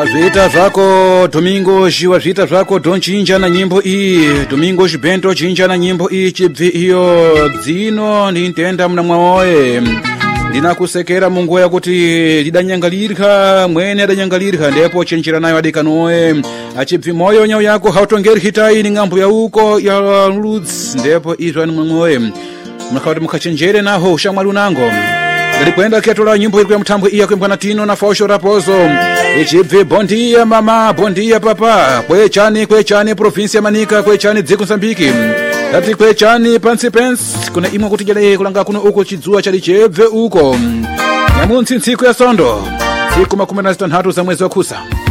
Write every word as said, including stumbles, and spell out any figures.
Wazvita zvako Domingo wazvita zvako donchinja na nyimbo iyi Domingo Bento chinja na nyimbo iyi chibvi iyo dzino ndintenda mna mwaoye ndinakusekera mungu yakuti lidanyangalirika mwene adanyangalirika ndipo chenjera nayo adikanoe achibvi moyo nyau yako hautongeri hitai ni ngambo ya uko ya roots ndipo izwa ni mwaoye mkhawati mkhachenjere naho shamwalu nango Ndalikwenda kiatola nyimbo iliku ya mtambo iya kwa mpana tino na faosho rapozo Ichibvi bondia mama, bondia papa Kwe chani, kwe chani, provinsi ya Manika Kwe chani, dziku Msambiki Tati kwe chani, pansi pensi Kuna imwa kutijale kulanga kuno uko chizua chali chebve uko Nyamunsi nsiku ya sondo Siku makumena zitanhatu za mwezi wa kusa